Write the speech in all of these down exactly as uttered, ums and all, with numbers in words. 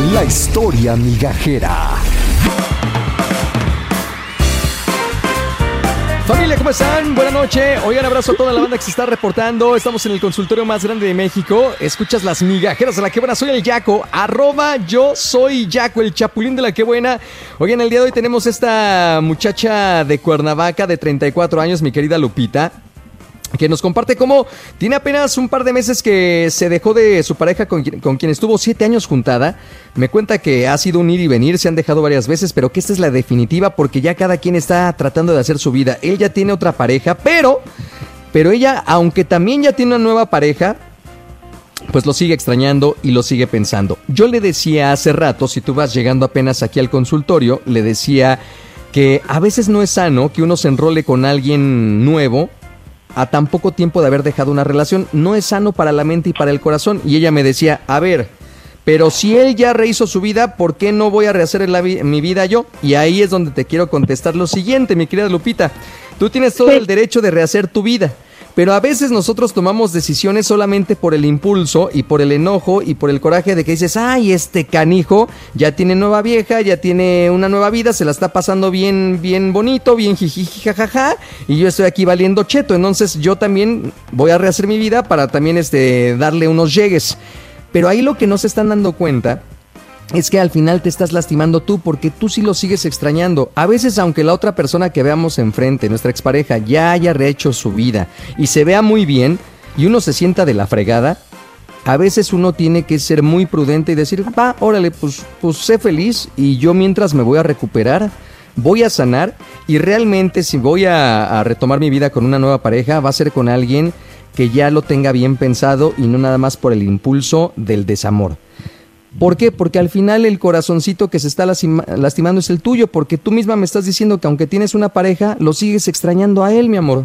La historia migajera. Familia, ¿cómo están? Buenas noches. Oigan, abrazo a toda la banda que se está reportando. Estamos en el consultorio más grande de México. Escuchas las migajeras de la que buena. Soy el Yaco. Arroba yo soy Yaco, el chapulín de la que buena. Oigan, el día de hoy tenemos esta muchacha de Cuernavaca de treinta y cuatro años, mi querida Lupita, que nos comparte cómo tiene apenas un par de meses que se dejó de su pareja con quien, con quien estuvo siete años juntada. Me cuenta que ha sido un ir y venir, se han dejado varias veces, pero que esta es la definitiva porque ya cada quien está tratando de hacer su vida. Él ya tiene otra pareja, pero, pero ella, aunque también ya tiene una nueva pareja, pues lo sigue extrañando y lo sigue pensando. Yo le decía hace rato, si tú vas llegando apenas aquí al consultorio, le decía que a veces no es sano que uno se enrole con alguien nuevo a tan poco tiempo de haber dejado una relación. No es sano para la mente y para el corazón. Y ella me decía, a ver, pero si él ya rehizo su vida, ¿por qué no voy a rehacer la vi- mi vida yo? Y ahí es donde te quiero contestar lo siguiente, mi querida Lupita. Tú tienes todo el derecho de rehacer tu vida, pero a veces nosotros tomamos decisiones solamente por el impulso y por el enojo y por el coraje de que dices, ay, este canijo ya tiene nueva vieja, ya tiene una nueva vida, se la está pasando bien, bien bonito, bien jijiji, jajaja, y yo estoy aquí valiendo cheto. Entonces yo también voy a rehacer mi vida para también este, darle unos llegues. Pero ahí lo que no se están dando cuenta es que al final te estás lastimando tú porque tú sí lo sigues extrañando. A veces, aunque la otra persona que veamos enfrente, nuestra expareja, ya haya rehecho su vida y se vea muy bien y uno se sienta de la fregada, a veces uno tiene que ser muy prudente y decir, va, órale, pues, pues sé feliz y yo mientras me voy a recuperar, voy a sanar y realmente si voy a, a retomar mi vida con una nueva pareja, va a ser con alguien que ya lo tenga bien pensado y no nada más por el impulso del desamor. ¿Por qué? Porque al final el corazoncito que se está lastima, lastimando es el tuyo, porque tú misma me estás diciendo que aunque tienes una pareja, lo sigues extrañando a él, mi amor.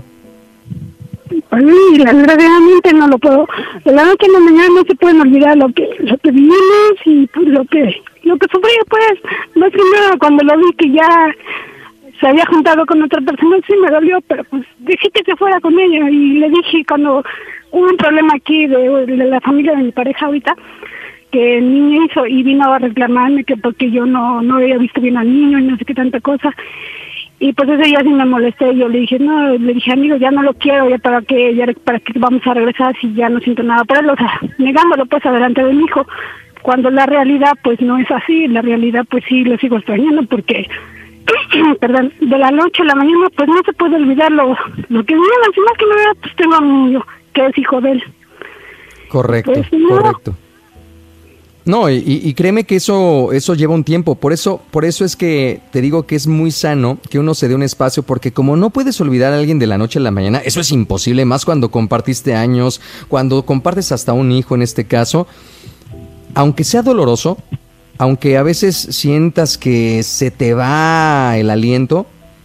Pues sí, desgraciadamente no lo puedo. De la noche a la mañana no se pueden olvidar lo que lo que vivimos y pues, lo que lo que sufrí, pues. Más que nada, cuando lo vi que ya se había juntado con otra persona, sí me dolió, pero pues dejé que se fuera con ella y le dije cuando hubo un problema aquí de, de la familia de mi pareja ahorita, que el niño hizo y vino a reclamarme que porque yo no no había visto bien al niño y no sé qué tanta cosa. Y pues ese día sí me molesté. Yo le dije, no, le dije, amigo, ya no lo quiero, ya para qué, ya para qué vamos a regresar si ya no siento nada por él, o sea, negándolo pues adelante de mi hijo, cuando la realidad pues no es así. La realidad pues sí lo sigo extrañando porque perdón, de la noche a la mañana pues no se puede olvidar lo, lo que viene. Encima que me pues tengo a un niño que es hijo de él. Correcto, pues, no. correcto. No, y, y créeme que eso eso lleva un tiempo, por eso por eso es que te digo que es muy sano que uno se dé un espacio, porque como no puedes olvidar a alguien de la noche a la mañana, eso es imposible, más cuando compartiste años, cuando compartes hasta un hijo en este caso, aunque sea doloroso, aunque a veces sientas que se te va el aliento,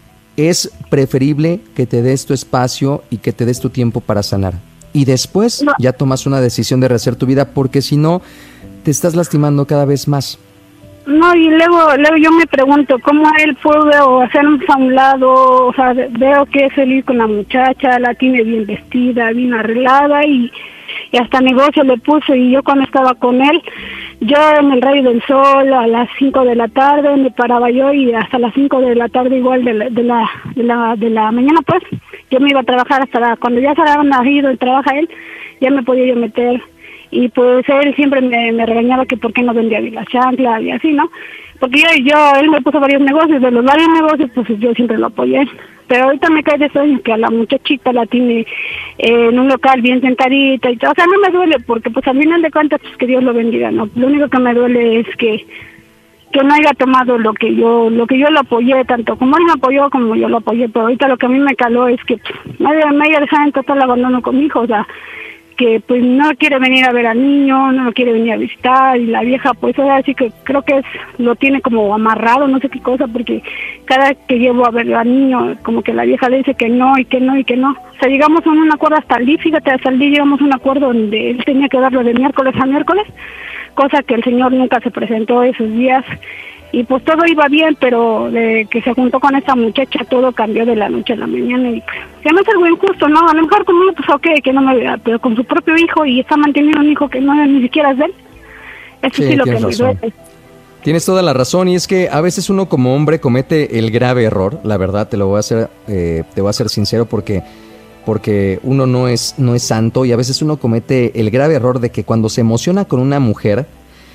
es preferible que te des tu espacio y que te des tu tiempo para sanar. Y después no. ya tomas una decisión de rehacer tu vida, porque si no, te estás lastimando cada vez más. No, y luego luego yo me pregunto, ¿cómo él pudo hacernos a un lado? O sea, veo que es feliz con la muchacha, la tiene bien vestida, bien arreglada, y, y hasta negocio le puso. Y yo cuando estaba con él, yo en el Rayo del Sol, a las cinco de la tarde, me paraba yo, y hasta las cinco de la tarde igual de la, de la, de la, de la mañana, pues, yo me iba a trabajar hasta la, cuando ya se había nacido y trabaja él, ya me podía yo meter. Y pues él siempre me, me regañaba que por qué no vendía bien la chancla y así, ¿no? Porque yo, yo, él me puso varios negocios, de los varios negocios, pues yo siempre lo apoyé. Pero ahorita me cae de sueño que a la muchachita la tiene eh, en un local bien sentadita y todo. O sea, no me duele porque pues al final de cuentas, pues que Dios lo bendiga, ¿no? Lo único que me duele es que que no haya tomado lo que yo lo que yo lo apoyé, tanto como él me apoyó como yo lo apoyé. Pero ahorita lo que a mí me caló es que pues, me haya dejado en total abandono con mi hijo, o sea, que pues no quiere venir a ver al niño, no lo quiere venir a visitar, y la vieja pues ahora sí que creo que es lo tiene como amarrado, no sé qué cosa, porque cada vez que llevo a ver al niño como que la vieja le dice que no y que no y que no. O sea, llegamos a un acuerdo hasta el día, fíjate, hasta el día llegamos a un acuerdo donde él tenía que darlo de miércoles a miércoles, cosa que el señor nunca se presentó esos días. Y pues todo iba bien, pero de que se juntó con esta muchacha todo cambió de la noche a la mañana. Y se me hace algo injusto, ¿no? A lo mejor conmigo pues ok, que no me vea, pero con su propio hijo, y está manteniendo un hijo que no ni siquiera es de él. Eso sí, sí lo que me duele. Tienes toda la razón, y es que a veces uno como hombre comete el grave error, la verdad, te lo voy a hacer, eh, te voy a ser sincero, porque, porque uno no es, no es santo, y a veces uno comete el grave error de que cuando se emociona con una mujer,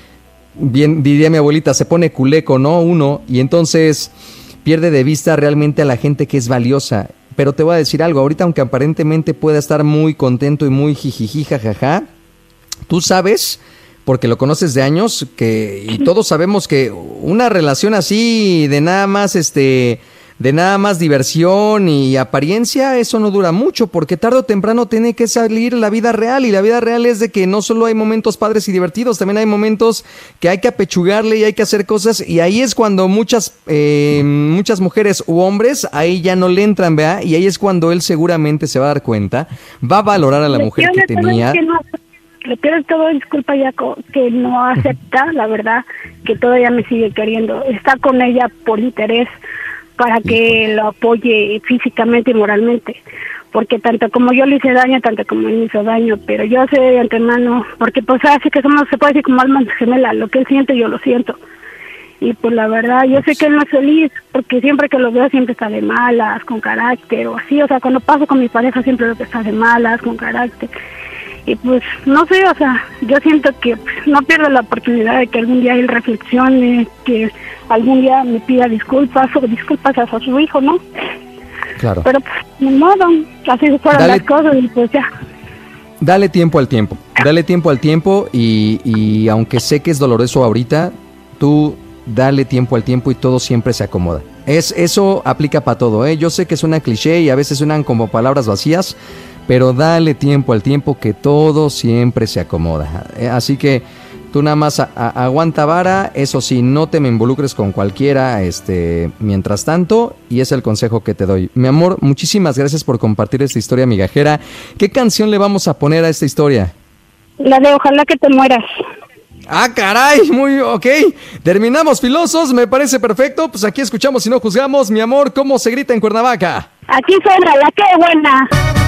bien diría mi abuelita, se pone culeco, ¿no? Uno, y entonces pierde de vista realmente a la gente que es valiosa. Pero te voy a decir algo, ahorita aunque aparentemente pueda estar muy contento y muy jijiji, jajaja, tú sabes, porque lo conoces de años, que y todos sabemos que una relación así de nada más este de nada más diversión y apariencia, eso no dura mucho, porque tarde o temprano tiene que salir la vida real, y la vida real es de que no solo hay momentos padres y divertidos, también hay momentos que hay que apechugarle y hay que hacer cosas, y ahí es cuando muchas eh, muchas mujeres u hombres ahí ya no le entran, ¿verdad? Y ahí es cuando él seguramente se va a dar cuenta, va a valorar a la mujer que tenía. Le pido todo disculpa, Jaco, que no acepta, la verdad, que todavía me sigue queriendo. Está con ella por interés, para que lo apoye físicamente y moralmente. Porque tanto como yo le hice daño, tanto como él me hizo daño, pero yo sé de antemano, porque pues así que somos, se puede decir como almas gemelas, lo que él siente yo lo siento. Y pues la verdad, yo sé que él no es feliz, porque siempre que lo veo siempre está de malas, con carácter, o así, o sea, cuando paso con mi pareja siempre lo que está de malas, con carácter. Y pues, no sé, o sea, yo siento que pues, no pierdo la oportunidad de que algún día él reflexione, que algún día me pida disculpas, o disculpas a su hijo, ¿no? Claro. Pero pues, ni modo, así fueron dale, las cosas y pues ya. Dale tiempo al tiempo, dale tiempo al tiempo y, y aunque sé que es doloroso ahorita, tú dale tiempo al tiempo y todo siempre se acomoda. Es, eso aplica para todo, ¿eh? Yo sé que suena cliché y a veces suenan como palabras vacías, pero dale tiempo al tiempo que todo siempre se acomoda. Así que tú nada más a, a, aguanta vara, eso sí, no te me involucres con cualquiera este, mientras tanto, y es el consejo que te doy. Mi amor, muchísimas gracias por compartir esta historia migajera. ¿Qué canción le vamos a poner a esta historia? La de Ojalá que te mueras. Ah, caray, muy ok. Terminamos, filosos, me parece perfecto. Pues aquí escuchamos y no juzgamos. Mi amor, ¿cómo se grita en Cuernavaca? Aquí suena la que buena.